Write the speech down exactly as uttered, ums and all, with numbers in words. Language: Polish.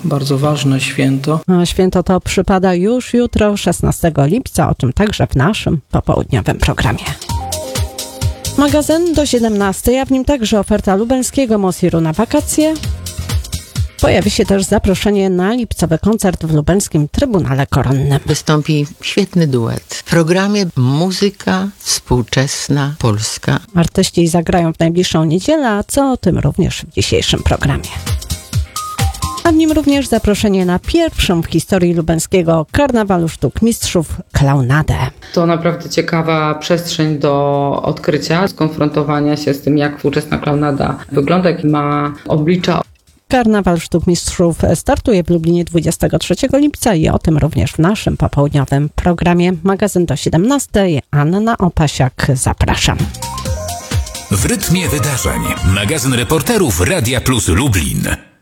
bardzo ważne święto. A święto to przypada już jutro, szesnastego lipca, o czym także w naszym popołudniowym programie. Magazyn do siedemnastej, a w nim także oferta lubelskiego Mosiru na wakacje. Pojawi się też zaproszenie na lipcowy koncert w lubelskim Trybunale Koronnym. Wystąpi świetny duet. W programie muzyka współczesna, polska. Artyści zagrają w najbliższą niedzielę, a co o tym również w dzisiejszym programie. A w nim również zaproszenie na pierwszą w historii lubelskiego Karnawalu Sztuk Mistrzów klaunadę. To naprawdę ciekawa przestrzeń do odkrycia, skonfrontowania się z tym, jak współczesna klaunada wygląda, jak ma oblicza. Karnawal Sztuk Mistrzów startuje w Lublinie dwudziestego trzeciego lipca i o tym również w naszym popołudniowym programie. Magazyn do siedemnastej. Anna Opasiak, zapraszam. W rytmie wydarzeń. Magazyn reporterów Radia Plus Lublin.